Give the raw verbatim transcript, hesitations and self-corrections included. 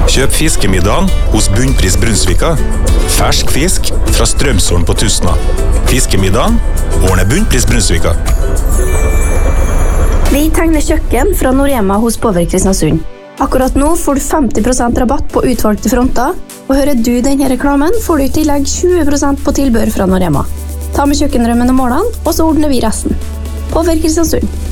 Kjøp fiskemiddagen hos Bunnpris Brunsvika. Fersk fisk fra Strømsålen på Tusna. Fiskemiddagen ordner Bunnpris Brunsvika. Vi tegner kjøkken fra Norema hos Power Kristiansund. Akkurat nå får du femti prosent rabatt på utvalgte fronter, og hører du denne reklamen får du i tillegg tjue prosent på tilbør fra Norema. Ta med kjøkkenrømmen og målene, og så ordner vi resten. Power Kristiansund.